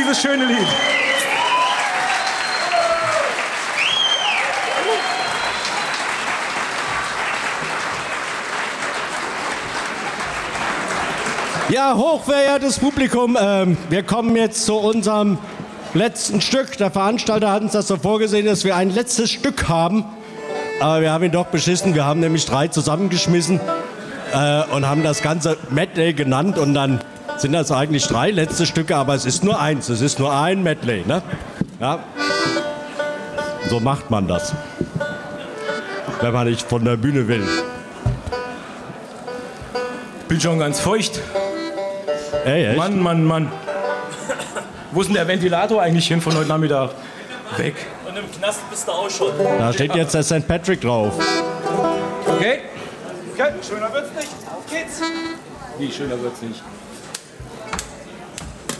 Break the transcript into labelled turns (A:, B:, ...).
A: dieses schöne Lied.
B: Ja, hochverehrtes Publikum, wir kommen jetzt zu unserem letzten Stück. Der Veranstalter hat uns das so vorgesehen, dass wir ein letztes Stück haben. Aber wir haben ihn doch beschissen. Wir haben nämlich 3 zusammengeschmissen und haben das ganze Medley genannt. Und dann sind das eigentlich 3 letzte Stücke, aber es ist nur eins. Es ist nur ein Medley, ne? Ja. So macht man das, wenn man nicht von der Bühne will.
A: Ich bin schon ganz feucht.
B: Ey, echt?
A: Mann. Wo ist denn der Ventilator eigentlich hin von heute Nachmittag? Weg.
C: Und im Knast bist du auch schon.
B: Da steht jetzt der St. Patrick drauf.
A: Okay. Schöner wird's nicht. Auf geht's. Wie, schöner wird's nicht?